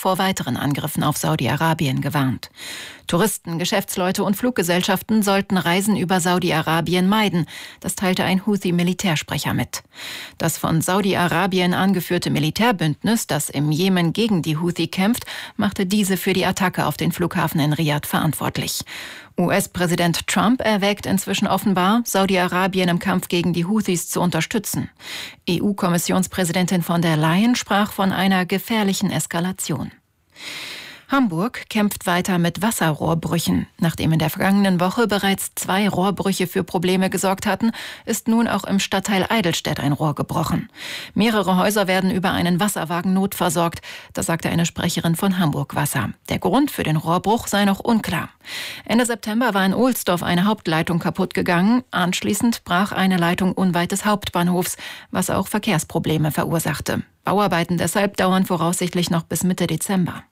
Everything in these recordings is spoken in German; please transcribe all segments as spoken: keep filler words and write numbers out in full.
vor weiteren Angriffen auf Saudi-Arabien gewarnt. Touristen, Geschäftsleute und Fluggesellschaften sollten Reisen über Saudi-Arabien meiden. Das teilte ein Houthi-Militärsprecher mit. Das von Saudi-Arabien angeführte Militärbündnis, das im Jemen gegen die Houthi kämpft, machte diese für die Attacke auf den Flughafen in Riad verantwortlich. U S-Präsident Trump erwägt inzwischen offenbar, Saudi-Arabien im Kampf gegen die Houthis zu unterstützen. E U-Kommissionspräsidentin von der Leyen sprach von einer gefährlichen Eskalation. Hamburg kämpft weiter mit Wasserrohrbrüchen. Nachdem in der vergangenen Woche bereits zwei Rohrbrüche für Probleme gesorgt hatten, ist nun auch im Stadtteil Eidelstedt ein Rohr gebrochen. Mehrere Häuser werden über einen Wasserwagen notversorgt, das sagte eine Sprecherin von Hamburg Wasser. Der Grund für den Rohrbruch sei noch unklar. Ende September war in Ohlsdorf eine Hauptleitung kaputt gegangen. Anschließend brach eine Leitung unweit des Hauptbahnhofs, was auch Verkehrsprobleme verursachte. Bauarbeiten deshalb dauern voraussichtlich noch bis Mitte Dezember.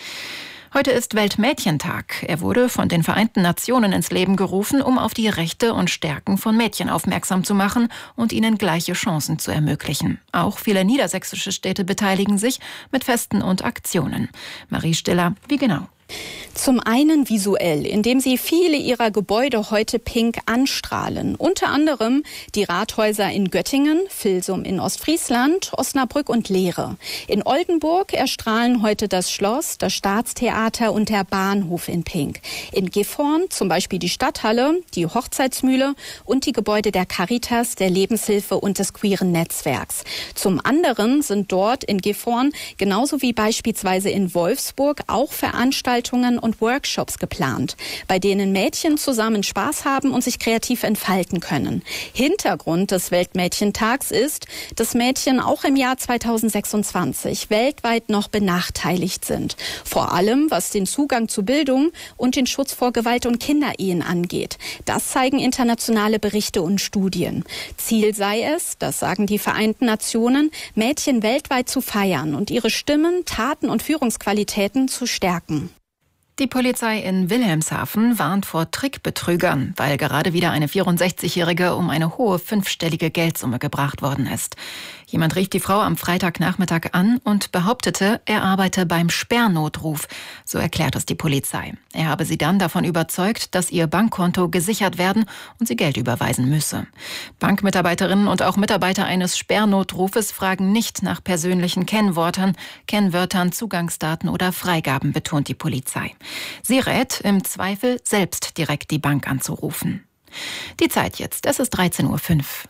Heute ist Weltmädchentag. Er wurde von den Vereinten Nationen ins Leben gerufen, um auf die Rechte und Stärken von Mädchen aufmerksam zu machen und ihnen gleiche Chancen zu ermöglichen. Auch viele niedersächsische Städte beteiligen sich mit Festen und Aktionen. Marie Stiller, wie genau? Zum einen visuell, indem sie viele ihrer Gebäude heute pink anstrahlen. Unter anderem die Rathäuser in Göttingen, Vilsum in Ostfriesland, Osnabrück und Lehre. In Oldenburg erstrahlen heute das Schloss, das Staatstheater und der Bahnhof in pink. In Gifhorn zum Beispiel die Stadthalle, die Hochzeitsmühle und die Gebäude der Caritas, der Lebenshilfe und des queeren Netzwerks. Zum anderen sind dort in Gifhorn, genauso wie beispielsweise in Wolfsburg, auch Veranstaltungen und Workshops geplant, bei denen Mädchen zusammen Spaß haben und sich kreativ entfalten können. Hintergrund des Weltmädchentags ist, dass Mädchen auch im Jahr zweitausendsechsundzwanzig weltweit noch benachteiligt sind. Vor allem was den Zugang zu Bildung und den Schutz vor Gewalt und Kinderehen angeht. Das zeigen internationale Berichte und Studien. Ziel sei es, das sagen die Vereinten Nationen, Mädchen weltweit zu feiern und ihre Stimmen, Taten und Führungsqualitäten zu stärken. Die Polizei in Wilhelmshaven warnt vor Trickbetrügern, weil gerade wieder eine vierundsechzigjährige um eine hohe fünfstellige Geldsumme gebracht worden ist. Jemand rief die Frau am Freitagnachmittag an und behauptete, er arbeite beim Sperrnotruf. So erklärt es die Polizei. Er habe sie dann davon überzeugt, dass ihr Bankkonto gesichert werden und sie Geld überweisen müsse. Bankmitarbeiterinnen und auch Mitarbeiter eines Sperrnotrufes fragen nicht nach persönlichen Kennwörtern, Kennwörtern, Zugangsdaten oder Freigaben, betont die Polizei. Sie rät, im Zweifel selbst direkt die Bank anzurufen. Die Zeit jetzt, es ist dreizehn Uhr fünf.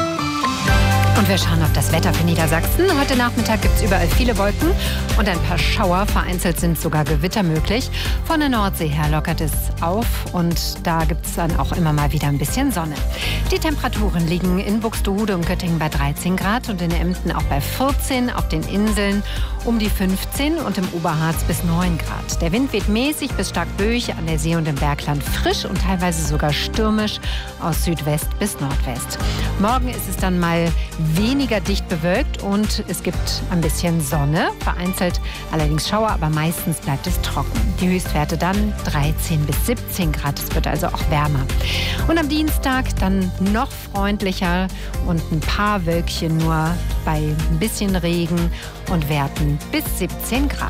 Und wir schauen auf das Wetter für Niedersachsen. Heute Nachmittag gibt es überall viele Wolken und ein paar Schauer. Vereinzelt sind sogar Gewitter möglich. Von der Nordsee her lockert es auf und da gibt es dann auch immer mal wieder ein bisschen Sonne. Die Temperaturen liegen in Buxtehude und Göttingen bei dreizehn Grad und in Emden auch bei vierzehn, auf den Inseln um die fünfzehn und im Oberharz bis neun Grad. Der Wind weht mäßig bis stark böig, an der See und im Bergland frisch und teilweise sogar stürmisch aus Südwest bis Nordwest. Morgen ist es dann mal weniger dicht bewölkt und es gibt ein bisschen Sonne, vereinzelt allerdings Schauer, aber meistens bleibt es trocken. Die Höchstwerte dann dreizehn bis siebzehn Grad, es wird also auch wärmer. Und am Dienstag dann noch freundlicher und ein paar Wölkchen nur bei ein bisschen Regen und Werten bis siebzehn Grad.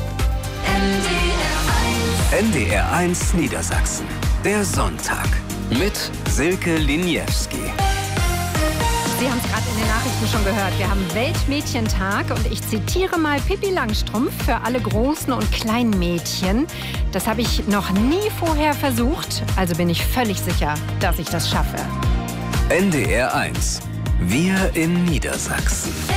N D R eins Niedersachsen, der Sonntag mit Silke Liniewski. Sie haben es gerade in den Nachrichten schon gehört. Wir haben Weltmädchentag und ich zitiere mal Pippi Langstrumpf für alle großen und kleinen Mädchen. Das habe ich noch nie vorher versucht, also bin ich völlig sicher, dass ich das schaffe. N D R eins, wir in Niedersachsen.